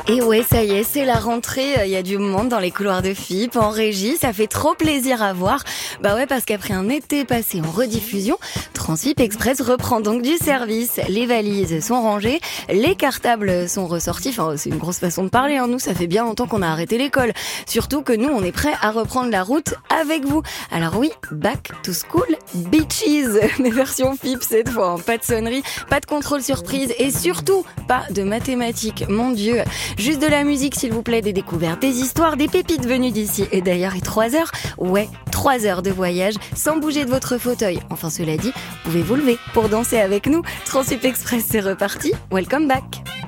Et ouais, ça y est, c'est la rentrée, il y a du monde dans les couloirs de FIP, en régie, ça fait trop plaisir à voir. Bah ouais, parce qu'après un été passé en rediffusion, Transfip Express reprend donc du service. Les valises sont rangées, les cartables sont ressortis, enfin c'est une grosse façon de parler, hein. Nous ça fait bien longtemps qu'on a arrêté l'école. Surtout que nous on est prêts à reprendre la route avec vous. Alors oui, back to school bitches, mais version FIP cette fois, hein. Pas de sonnerie, pas de contrôle surprise et surtout pas de mathématiques, mon Dieu. Juste de la musique s'il vous plaît, des découvertes, des histoires, des pépites venues d'ici. Et d'ailleurs, 3 heures, ouais, 3 heures de voyage sans bouger de votre fauteuil. Enfin cela dit, pouvez vous lever pour danser avec nous. Transfip Express c'est reparti, welcome back.